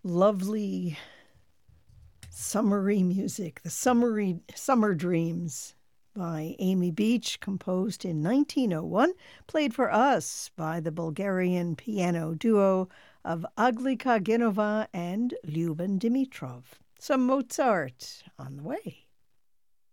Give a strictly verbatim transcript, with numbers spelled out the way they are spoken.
lovely summery music, the summery Summer Dreams by Amy Beach, composed in nineteen oh one, played for us by the Bulgarian piano duo of Aglika Genova and Lyuben Dimitrov. Some Mozart on the way.